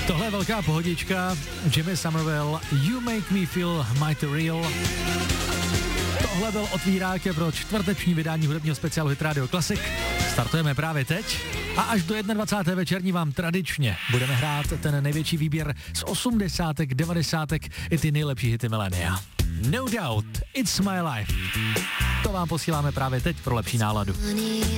Tohle je velká pohodička. Jimmy Somerville, You Make Me Feel Mighty Real. Tohle byl otvírák pro čtvrteční vydání hudebního speciálu Hit Radio Classic. Startujeme právě teď a až do 21. večerní vám tradičně budeme hrát ten největší výběr z 80, 90 i ty nejlepší hity milénia. No Doubt, It's My Life. To vám posíláme právě teď pro lepší náladu.